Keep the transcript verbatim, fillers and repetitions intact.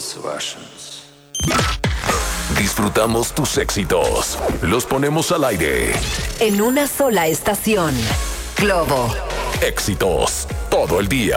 was Russians. Disfrutamos tus éxitos. Los ponemos al aire. En una sola estación. Globo. Éxitos todo el día.